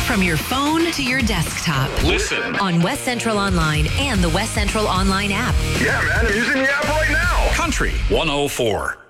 from your phone to your desktop. Listen on West Central Online and the West Central Online app. Yeah, man, I'm using the app right now. Country 104.